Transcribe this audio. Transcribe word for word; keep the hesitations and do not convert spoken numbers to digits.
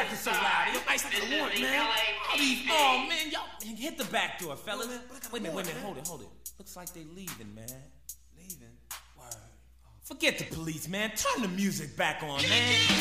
acting so loud? Your ice like a warrant, man. All these, oh, man, y'all hit the back door, fellas. Wait a minute, wait a minute, hold it, hold it. Looks like they leaving, man. Leaving? Word. Forget the police, man. Turn the music back on, man.